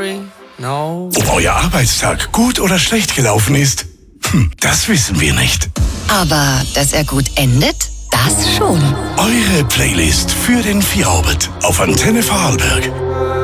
sorry, no. Ob euer Arbeitstag gut oder schlecht gelaufen ist, das wissen wir nicht. Aber dass er gut endet, das schon. Eure Playlist für den Feierabend auf Antenne Vorarlberg.